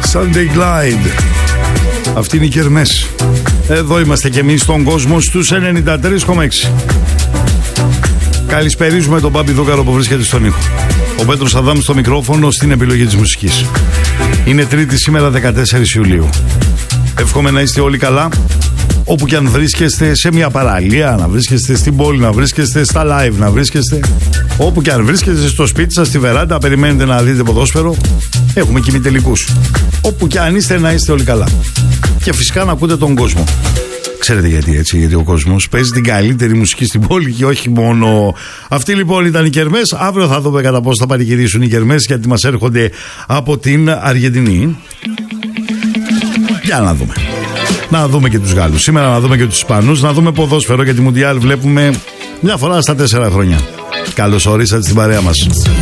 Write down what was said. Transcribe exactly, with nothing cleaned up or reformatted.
Sunday Glide. Αυτή είναι η Κερμές. Εδώ είμαστε κι εμείς στον κόσμο στους ενενήντα τρία κόμμα έξι. Καλησπερίζουμε τον Μπάμπη Δούκαρο που βρίσκεται στον ήχο. Ο Πέτρος Αδάμ στο μικρόφωνο στην επιλογή της μουσικής. Είναι Τρίτη σήμερα δεκατέσσερις Ιουλίου. Εύχομαι να είστε όλοι καλά. Όπου και αν βρίσκεστε, σε μια παραλία, να βρίσκεστε στην πόλη, να βρίσκεστε στα live, να βρίσκεστε όπου και αν βρίσκεστε, στο σπίτι σας, στη βεράντα, περιμένετε να δείτε ποδόσφαιρο. Έχουμε και ημιτελικούς. Όπου και αν είστε, να είστε όλοι καλά. Και φυσικά να ακούτε τον κόσμο. Ξέρετε γιατί έτσι, γιατί ο κόσμος παίζει την καλύτερη μουσική στην πόλη και όχι μόνο. Αυτή λοιπόν ήταν οι Κερμές. Αύριο θα δούμε κατά πώς θα πανηγυρίσουν οι Κερμές, γιατί μας έρχονται από την Αργεντινή. Για να δούμε. Να δούμε και τους Γάλλους. Σήμερα να δούμε και τους Ισπανούς. Να δούμε ποδόσφαιρο, γιατί Μουντιάλ βλέπουμε μια φορά στα τέσσερα χρόνια. Καλώς ορίσατε στην παρέα μας.